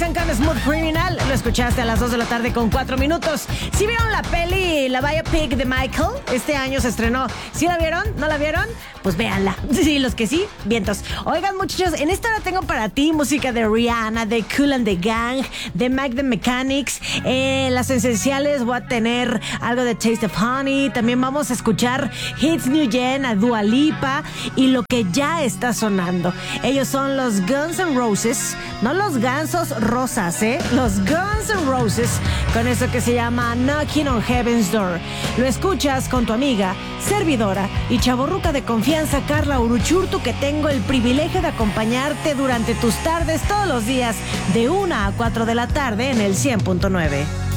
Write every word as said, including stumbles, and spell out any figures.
Sheeran con Smooth Criminal. Lo escuchaste a las dos de la tarde con cuatro minutos. ¿Sí vieron la peli, la biopic de Michael? Este año se estrenó. ¿Sí la vieron? ¿No la vieron? Pues véanla. Sí, los que sí, vientos. Oigan, muchachos, en esta hora tengo para ti música de Rihanna, de Kool and the Gang, de Mike the Mechanics. Eh, las esenciales voy a tener algo de Taste of Honey. También vamos a escuchar Hits New Gen, a Dua Lipa y lo que ya está sonando. Ellos son los Guns N' Roses, no los gansos rosas, ¿eh? Los Guns N' Roses, con eso que se llama Knocking on Heaven's Door. Lo escuchas con tu amiga, servidora y chavorruca de confianza, Carla Uruchurtu, que tengo el privilegio de acompañarte durante tus tardes todos los días de una a cuatro de la tarde en el cien punto nueve.